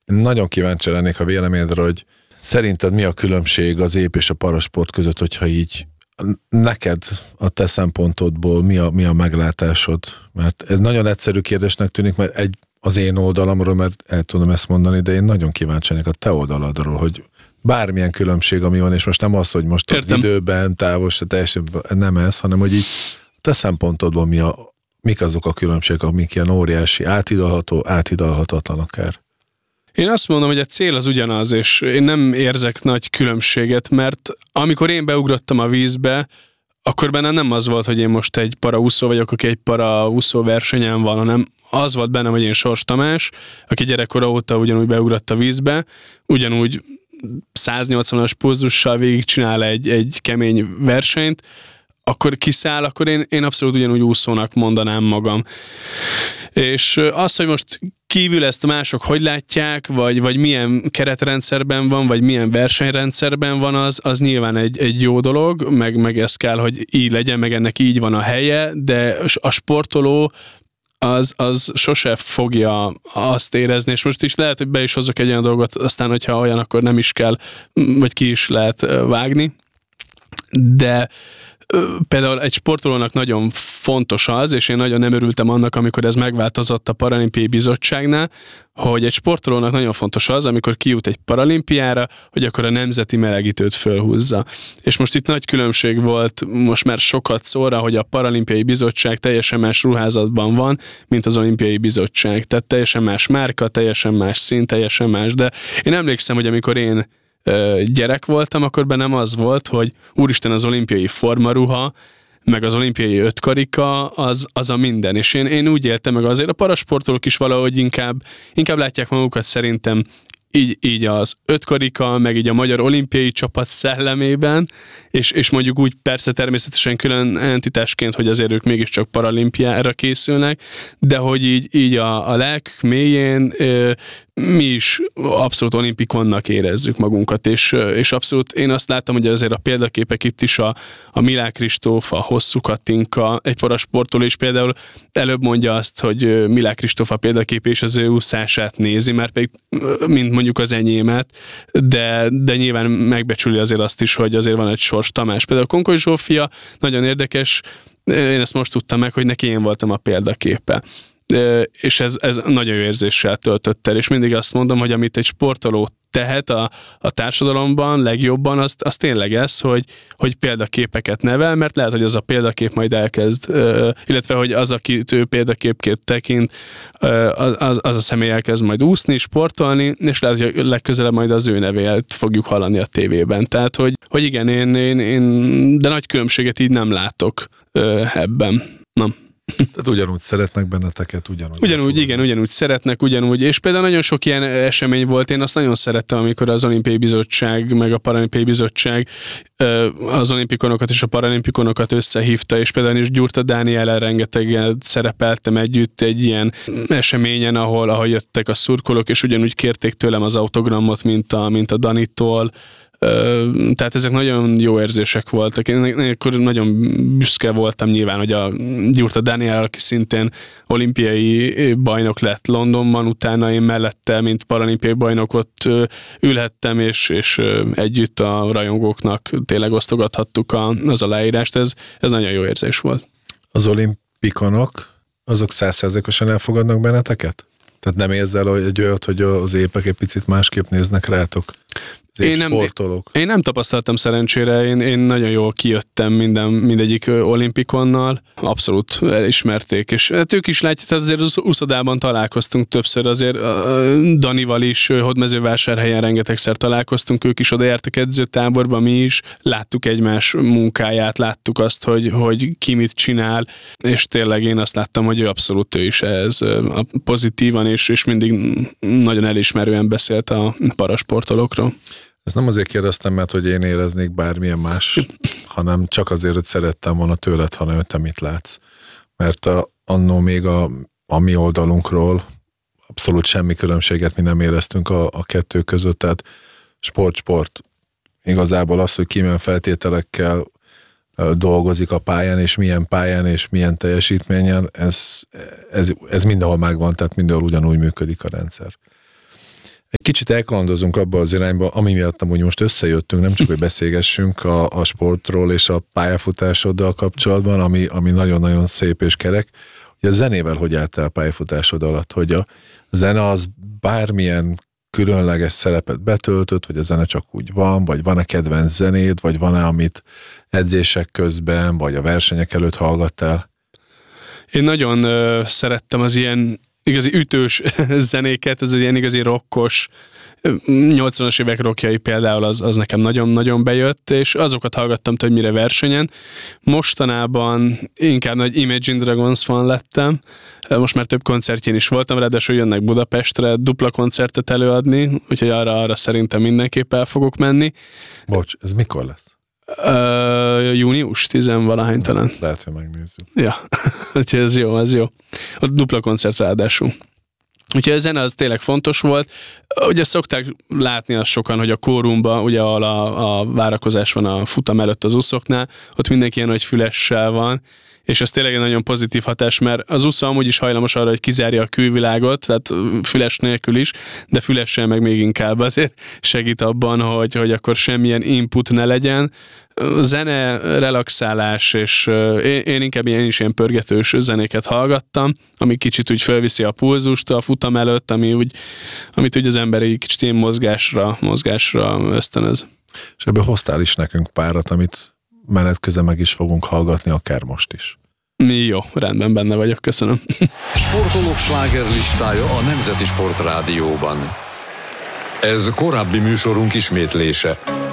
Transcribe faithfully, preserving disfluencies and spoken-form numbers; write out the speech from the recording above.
Nagyon kíváncsi lennék a véleményedre, hogy szerinted mi a különbség az ép és a parasport között, hogyha így neked a te szempontodból mi a, mi a meglátásod? Mert ez nagyon egyszerű kérdésnek tűnik, mert egy az én oldalamról, mert el tudom ezt mondani, de én nagyon kíváncsi lennék a te oldaladról, hogy bármilyen különbség, ami van, és most nem az, hogy most az időben, távos, teljesen nem ez, hanem hogy így te szempontodból mi a, mik azok a különbségek, amik ilyen óriási, átidalható, átidalhatatlan akár. Én azt mondom, hogy a cél az ugyanaz, és én nem érzek nagy különbséget, mert amikor én beugrottam a vízbe, akkor bennem nem az volt, hogy én most egy paraúszó vagyok, aki egy paraúszó versenyen van, hanem az volt bennem, hogy én Sors Tamás, aki gyerekkora óta ugyanúgy beugrott a vízbe, ugyanúgy száznyolcvanas pulzussal végigcsinál egy, egy kemény versenyt, akkor kiszáll, akkor én, én abszolút ugyanúgy úszónak mondanám magam. És az, hogy most kívül ezt mások hogy látják, vagy, vagy milyen keretrendszerben van, vagy milyen versenyrendszerben van, az, az nyilván egy, egy jó dolog, meg, meg ez kell, hogy így legyen, meg ennek így van a helye, de a sportoló az, az sose fogja azt érezni, és most is lehet, hogy be is hozok egy olyan dolgot, aztán, hogyha olyan, akkor nem is kell, vagy ki is lehet vágni, de például egy sportolónak nagyon fontos az, és én nagyon nem örültem annak, amikor ez megváltozott a Paralimpiai Bizottságnál, hogy egy sportolónak nagyon fontos az, amikor kijut egy paralimpiára, hogy akkor a nemzeti melegítőt fölhúzza. És most itt nagy különbség volt, most már sokat szóra, hogy a Paralimpiai Bizottság teljesen más ruházatban van, mint az Olimpiai Bizottság. Tehát teljesen más márka, teljesen más szín, teljesen más, de én emlékszem, hogy amikor én gyerek voltam, akkor bennem az volt, hogy úristen, az olimpiai formaruha, meg az olimpiai ötkarika, az, az a minden. És én, én úgy éltem meg, azért a parasportolók is valahogy inkább, inkább látják magukat szerintem így, így az ötkarika, meg így a magyar olimpiai csapat szellemében, és, és mondjuk úgy persze természetesen külön entitásként, hogy azért ők mégiscsak paralimpiára készülnek, de hogy így, így a, a lelkük mélyén ö, mi is abszolút olimpikonnak érezzük magunkat, és, és abszolút én azt látom, hogy azért a példaképek itt is a, a Milák Kristóf, a Hosszú Katinka, egy parasportoló is például előbb mondja azt, hogy Milák Kristóf a példakép és az ő úszását nézi, mert pedig mint mondjuk az enyémet, de, de nyilván megbecsüli azért azt is, hogy azért van egy Sors Tamás. Például Konkoly Zsófia, nagyon érdekes, én ezt most tudtam meg, hogy neki én voltam a példaképe. És ez, ez nagyon jó érzéssel töltött el, és mindig azt mondom, hogy amit egy sportoló tehet a, a társadalomban legjobban, az, az tényleg ez, hogy, hogy példaképeket nevel, mert lehet, hogy az a példakép majd elkezd, illetve hogy az, akit ő példaképként tekint, az, az a személy elkezd majd úszni, sportolni, és lehet, hogy legközelebb majd az ő nevét fogjuk hallani a tévében. Tehát, hogy, hogy igen, én, én, én, de nagy különbséget így nem látok ebben. Nem. Tehát ugyanúgy szeretnek benneteket, ugyanúgy. Ugyanúgy, igen, ugyanúgy szeretnek, ugyanúgy. És például nagyon sok ilyen esemény volt, én azt nagyon szerettem, amikor az Olimpiai Bizottság, meg a Paralimpiai Bizottság az olimpikonokat és a paralimpikonokat összehívta, és például is Gyurta Dániellel rengeteget szerepeltem együtt egy ilyen eseményen, ahol, ahol jöttek a szurkolók, és ugyanúgy kérték tőlem az autogramot, mint a, mint a Danitól. Tehát ezek nagyon jó érzések voltak. Én akkor nagyon büszke voltam nyilván, hogy a Gyurta Dániel, aki szintén olimpiai bajnok lett Londonban, utána én mellette, mint paralimpiai bajnok ott ülhettem, és, és együtt a rajongóknak tényleg osztogathattuk a, az aláírást. Ez, ez nagyon jó érzés volt. Az olimpikonok, azok száz százalékosan elfogadnak benneteket? Tehát nem érzel, hogy egy olyat, hogy az épek egy picit másképp néznek rátok? Én nem, én nem tapasztaltam szerencsére, én, én nagyon jól kijöttem minden, mindegyik olimpikonnal, abszolút elismerték, és hát ők is látják, tehát azért az úszodában találkoztunk többször, azért Danival is, Hódmezővásárhelyen rengetegszer találkoztunk, ők is oda jártak edzőtáborba, mi is, láttuk egymás munkáját, láttuk azt, hogy, hogy ki mit csinál, és tényleg én azt láttam, hogy ő abszolút ő is ez pozitívan, és, és mindig nagyon elismerően beszélt a parasportolókról. Ezt nem azért kérdeztem, mert hogy én éreznék bármilyen más, hanem csak azért, hogy szerettem volna tőled, hanem te mit látsz. Mert a, annó még a, a mi oldalunkról abszolút semmi különbséget mi nem éreztünk a, a kettő között, tehát sport-sport. Igazából az, hogy ki milyen feltételekkel dolgozik a pályán, és milyen pályán, és milyen teljesítményen, ez, ez, ez mindenhol megvan, tehát mindenhol ugyanúgy működik a rendszer. Egy kicsit elkalandozunk abba az irányba, ami miatt amúgy most összejöttünk, nem csak, hogy beszélgessünk a, a sportról és a pályafutásoddal kapcsolatban, ami, ami nagyon-nagyon szép és kerek. Hogy a zenével hogy álltál a pályafutásod alatt? Hogy a zene az bármilyen különleges szerepet betöltött, vagy a zene csak úgy van, vagy van-e kedvenc zenéd, vagy van-e, amit edzések közben, vagy a versenyek előtt hallgattál? Én nagyon ö, szerettem az ilyen igazi ütős zenéket, ez egy ilyen igazi rockos, nyolcvanas évek rockjai például az, az nekem nagyon-nagyon bejött, és azokat hallgattam többnyire versenyen. Mostanában inkább nagy Imagine Dragons fan lettem, most már több koncertjén is voltam, ráadásul jönnek Budapestre dupla koncertet előadni, úgyhogy arra, arra szerintem mindenképp el fogok menni. Bocs, ez mikor lesz? Uh, június tizenvalahány talán. Lehet, hogy megnézzük. Ja, úgyhogy ez jó, ez jó. Ott dupla koncert ráadásul. Úgyhogy a zene az tényleg fontos volt. Ugye szokták látni azt sokan, hogy a kórumban, ugye ahol a, a várakozás van a futam előtt az uszoknál, ott mindenki ilyen nagy fülessel van, és ez tényleg egy nagyon pozitív hatás, mert az usza amúgy is hajlamos arra, hogy kizárja a külvilágot, tehát füles nélkül is, de fülessel meg még inkább azért segít abban, hogy, hogy akkor semmilyen input ne legyen. Zene, relaxálás, és én, én inkább ilyen, is ilyen pörgetős zenéket hallgattam, ami kicsit úgy felviszi a pulzust a futam előtt, ami úgy, amit úgy az ember egy kicsit ilyen mozgásra, mozgásra ösztönöz. És ebből hoztál is nekünk párat, amit menet közben meg is fogunk hallgatni, akár most is. Jó, rendben, benne vagyok, köszönöm. Sportolók slágerlistája a Nemzeti Sportrádióban. Ez korábbi műsorunk ismétlése.